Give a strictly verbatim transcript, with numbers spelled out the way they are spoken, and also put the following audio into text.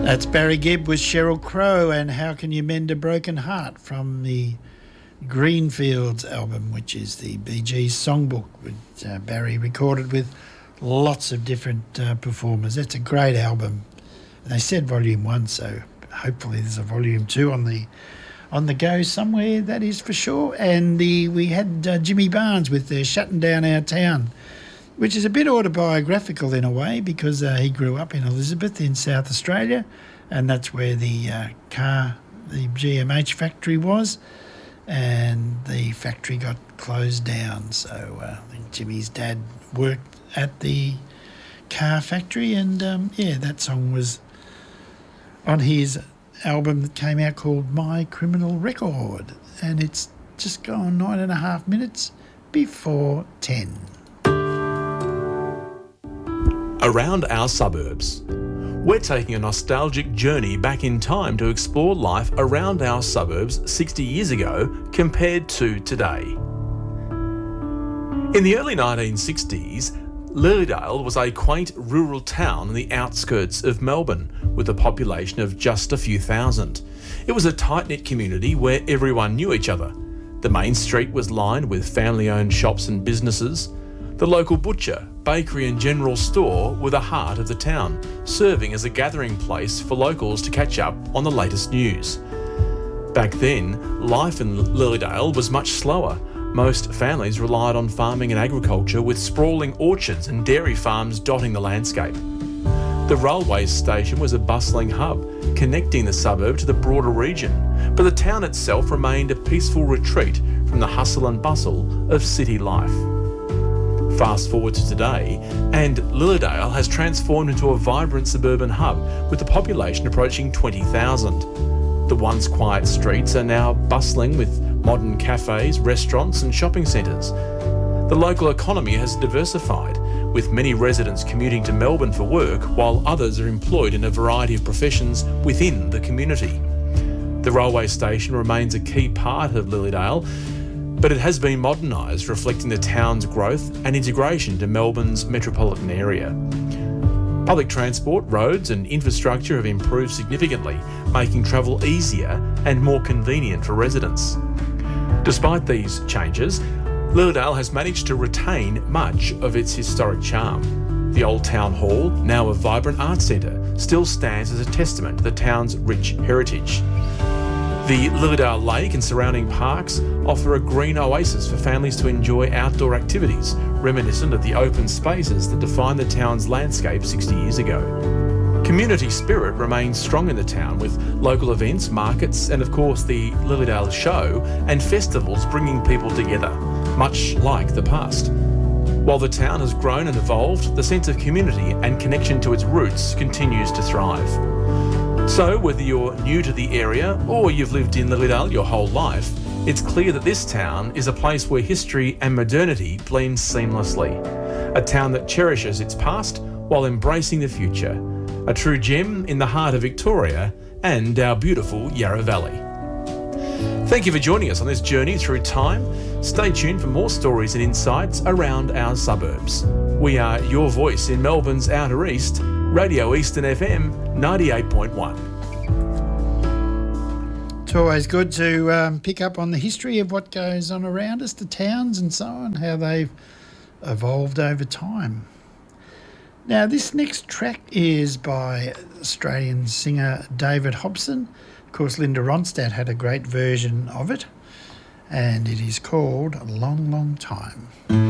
That's Barry Gibb with Sheryl Crow and How Can You Mend a Broken Heart from the Greenfields album, which is the Bee Gees songbook, which uh, Barry recorded with lots of different uh, performers. It's a great album. They said volume one, so hopefully there's a volume two on the on the go somewhere, that is for sure. And the we had uh, Jimmy Barnes with uh, Shutting Down Our Town, which is a bit autobiographical in a way because uh, he grew up in Elizabeth in South Australia, and that's where the uh, car, the G M H factory was, and the factory got closed down. So uh, I think Jimmy's dad worked at the car factory, and um, yeah, that song was on his album that came out called My Criminal Record, and it's just gone nine and a half minutes before ten. Around our suburbs. We're taking a nostalgic journey back in time to explore life around our suburbs sixty years ago compared to today. In the early nineteen sixties, Lilydale was a quaint rural town in the outskirts of Melbourne with a population of just a few thousand. It was a tight-knit community where everyone knew each other. The main street was lined with family-owned shops and businesses. The local butcher, bakery and general store were the heart of the town, serving as a gathering place for locals to catch up on the latest news. Back then, life in Lilydale was much slower. Most families relied on farming and agriculture, with sprawling orchards and dairy farms dotting the landscape. The railway station was a bustling hub, connecting the suburb to the broader region, but the town itself remained a peaceful retreat from the hustle and bustle of city life. Fast forward to today, and Lilydale has transformed into a vibrant suburban hub with the population approaching twenty thousand. The once quiet streets are now bustling with modern cafes, restaurants and shopping centres. The local economy has diversified, with many residents commuting to Melbourne for work while others are employed in a variety of professions within the community. The railway station remains a key part of Lilydale, but it has been modernised, reflecting the town's growth and integration to Melbourne's metropolitan area. Public transport, roads and infrastructure have improved significantly, making travel easier and more convenient for residents. Despite these changes, Lilydale has managed to retain much of its historic charm. The old town hall, now a vibrant arts centre, still stands as a testament to the town's rich heritage. The Lilydale Lake and surrounding parks offer a green oasis for families to enjoy outdoor activities, reminiscent of the open spaces that defined the town's landscape sixty years ago. Community spirit remains strong in the town, with local events, markets and of course the Lilydale Show and festivals bringing people together, much like the past. While the town has grown and evolved, the sense of community and connection to its roots continues to thrive. So, whether you're new to the area or you've lived in Lilydale your whole life, it's clear that this town is a place where history and modernity blend seamlessly. A town that cherishes its past while embracing the future. A true gem in the heart of Victoria and our beautiful Yarra Valley. Thank you for joining us on this journey through time. Stay tuned for more stories and insights around our suburbs. We are your voice in Melbourne's Outer East, Radio Eastern F M ninety-eight point one. It's always good to um, pick up on the history of what goes on around us, the towns and so on, how they've evolved over time. Now, this next track is by Australian singer David Hobson. Of course, Linda Ronstadt had a great version of it, and it is called A Long, Long Time.